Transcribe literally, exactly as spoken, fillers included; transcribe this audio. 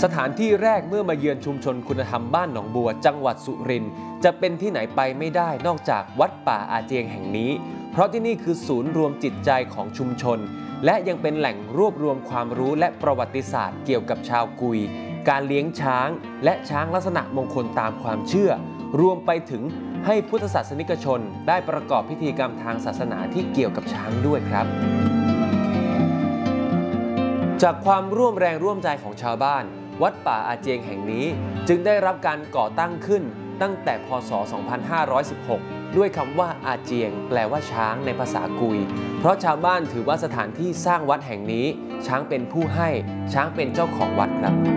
สถานที่แรกเมื่อมาเยือนชุมชนคุณธรรมบ้านหนองบัวจังหวัดสุรินทร์จะเป็นที่ไหนไปไม่ได้นอกจากวัดป่าอาเจียงแห่งนี้เพราะที่นี่คือศูนย์รวมจิตใจของชุมชนและยังเป็นแหล่งรวบรวมความรู้และประวัติศาสตร์เกี่ยวกับชาวกุยการเลี้ยงช้างและช้างลักษณะมงคลตามความเชื่อรวมไปถึงให้พุทธศาสนิกชนได้ประกอบพิธีกรรมทางศาสนาที่เกี่ยวกับช้างด้วยครับจากความร่วมแรงร่วมใจของชาวบ้านวัดป่าอาเจียงแห่งนี้จึงได้รับการก่อตั้งขึ้นตั้งแต่พ.ศ. สองพันห้าร้อยสิบหกด้วยคำว่าอาเจียงแปลว่าช้างในภาษากุยเพราะชาวบ้านถือว่าสถานที่สร้างวัดแห่งนี้ช้างเป็นผู้ให้ช้างเป็นเจ้าของวัดครับ